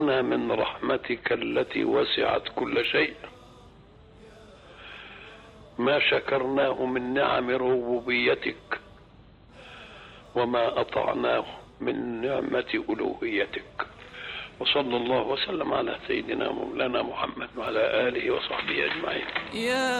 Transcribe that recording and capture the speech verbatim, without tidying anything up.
من رحمتك التي وسعت كل شيء ما شكرناه من نعم ربوبيتك وما أطعناه من نعمة ألوهيتك. وصلى الله وسلم على سيدنا مولانا محمد وعلى آله وصحبه أجمعين.